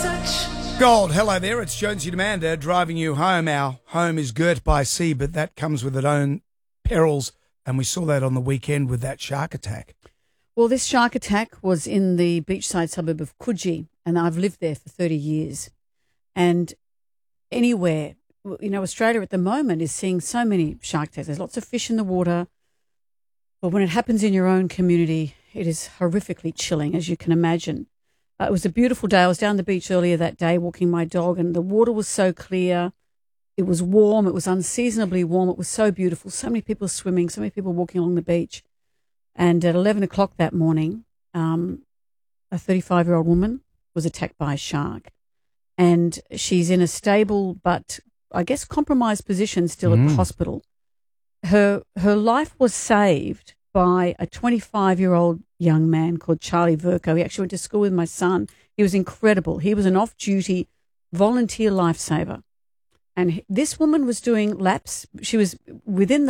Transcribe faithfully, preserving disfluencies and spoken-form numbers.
Gold, hello there. It's Jonesy Demander driving you home. Our home is girt by sea, but that comes with its own perils, and we saw that on the weekend with that shark attack. Well, this shark attack was in the beachside suburb of Coogee, and I've lived there for thirty years. And anywhere, you know, Australia at the moment is seeing so many shark attacks. There's lots of fish in the water, but when it happens in your own community, it is horrifically chilling, as you can imagine. Uh, it was a beautiful day. I was down the beach earlier that day walking my dog, and the water was so clear. It was warm. It was unseasonably warm. It was so beautiful. So many people swimming, so many people walking along the beach. And at eleven o'clock that morning, um, a thirty-five-year-old woman was attacked by a shark. And she's in a stable but, I guess, compromised position still mm. at the hospital. Her her life was saved by a twenty-five-year-old young man called Charlie Verco. He actually went to school with my son. He was incredible. He was an off-duty volunteer lifesaver. And this woman was doing laps. She was within the